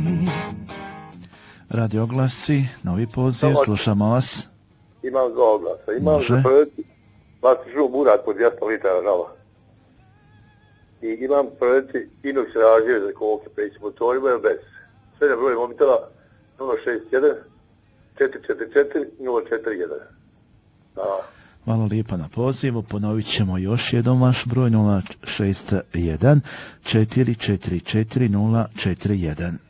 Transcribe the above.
Radio oglasi, novi poziv, slušamo vas. Imam dva oglasa. Imam za prvi plastičnu burat po 200 litara žala. I imam prvi inox ražije za kolke peći motorima ili bez. Sve na broj mobitela 061 444 041. Hvala lijepa na pozivu, ponovit ćemo još jednom vaš broj 061 444 041.